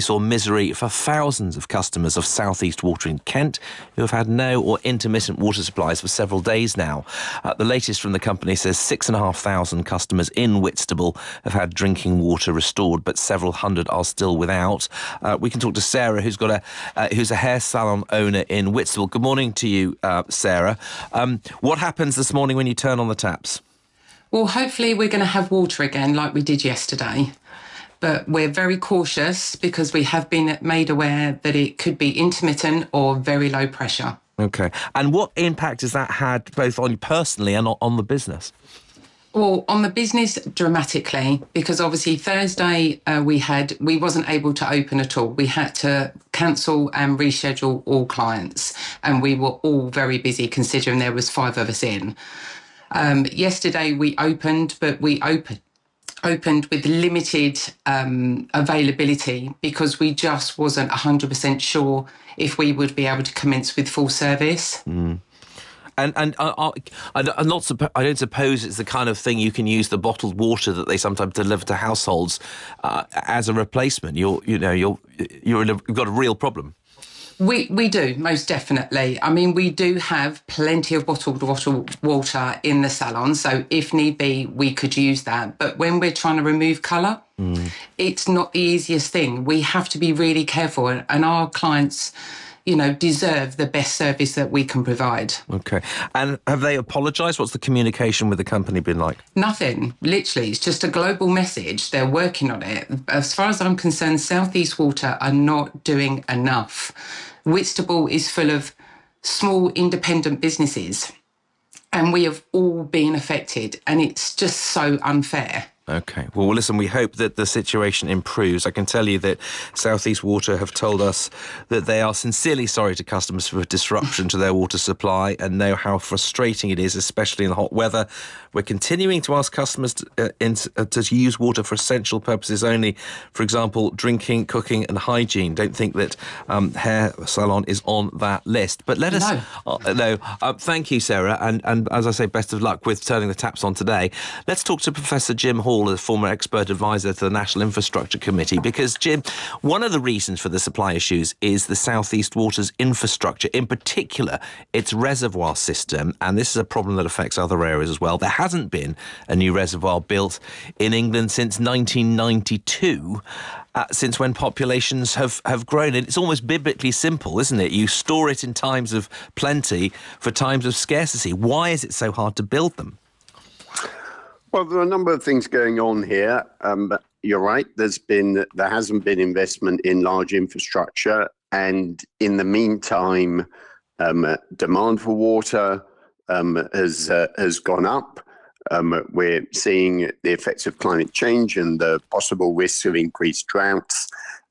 saw misery for thousands of customers of South East Water in Kent who have had no or intermittent water supplies for several days now. The latest from the company says 6,500 customers in Whitstable have had drinking water restored, but several hundred are still without. We can talk to Sarah, who's a hair salon owner in Whitstable. Good morning to you, Sarah. What happens this morning when you turn on the taps? Well, hopefully we're going to have water again like we did yesterday. But we're very cautious because we have been made aware that it could be intermittent or very low pressure. OK. And what impact has that had both on you personally and on the business? Well, on the business, dramatically, because obviously Thursday we wasn't able to open at all. We had to cancel and reschedule all clients, and we were all very busy considering there was 5 of us in. Yesterday we opened, but we opened with limited availability because we just wasn't 100% sure if we would be able to commence with full service. Mm. And I don't suppose it's the kind of thing you can use the bottled water that they sometimes deliver to households as a replacement. You've got a real problem. We do, most definitely. I mean, we do have plenty of bottled water in the salon, so if need be, we could use that. But when we're trying to remove colour, it's not the easiest thing. We have to be really careful, and our clients, deserve the best service that we can provide. OK. And have they apologised? What's the communication with the company been like? Nothing. Literally, it's just a global message. They're working on it. As far as I'm concerned, South East Water are not doing enough. Whitstable is full of small independent businesses, and we have all been affected, and it's just so unfair. OK. Well, listen, we hope that the situation improves. I can tell you that South East Water have told us that they are sincerely sorry to customers for disruption to their water supply and know how frustrating it is, especially in the hot weather. We're continuing to ask customers to use water for essential purposes only. For example, drinking, cooking and hygiene. Don't think that hair salon is on that list. But let us... No. Thank you, Sarah. And as I say, best of luck with turning the taps on today. Let's talk to Professor Jim Hall, a former expert advisor to the National Infrastructure Committee, because, Jim, one of the reasons for the supply issues is the South East Water's infrastructure, in particular its reservoir system, and this is a problem that affects other areas as well. There hasn't been a new reservoir built in England since 1992, since when populations have grown. And it's almost biblically simple, isn't it? You store it in times of plenty for times of scarcity. Why is it so hard to build them? Well, there are a number of things going on here. You're right. There hasn't been investment in large infrastructure, and in the meantime, demand for water has gone up. We're seeing the effects of climate change and the possible risks of increased droughts.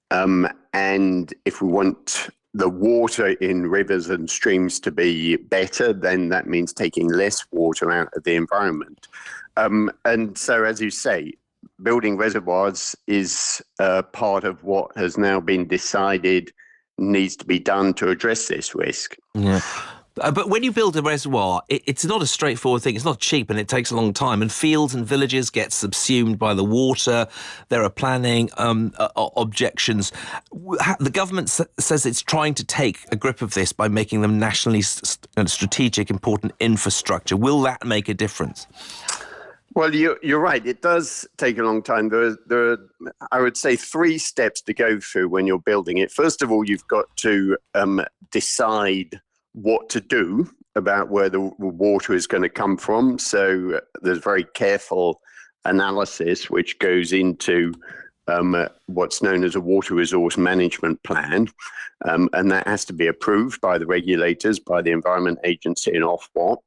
And if we want the water in rivers and streams to be better, then that means taking less water out of the environment. And so, as you say, building reservoirs is part of what has now been decided needs to be done to address this risk. Yeah. But when you build a reservoir, it's not a straightforward thing. It's not cheap and it takes a long time. And fields and villages get subsumed by the water. There are planning objections. The government says it's trying to take a grip of this by making them nationally strategic, important infrastructure. Will that make a difference? Well, you're right. It does take a long time. There are, I would say, 3 steps to go through when you're building it. First of all, you've got to decide what to do about where the water is going to come from. So there's very careful analysis which goes into what's known as a water resource management plan. And that has to be approved by the regulators, by the Environment Agency and Ofwat.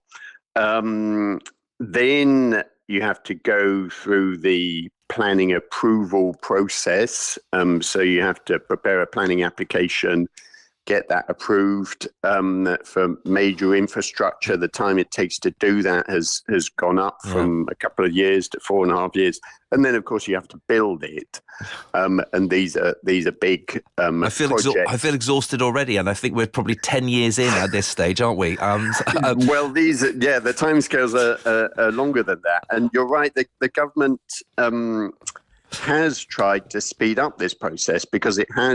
Then you have to go through the planning approval process. So you have to prepare a planning application, get that approved for major infrastructure. The time it takes to do that has gone up from a couple of years to 4.5 years. And then, of course, you have to build it. And these are big projects. I feel exhausted already, and I think we're probably 10 years in at this stage, aren't we? Well, the timescales are longer than that. And you're right, the government has tried to speed up this process because it has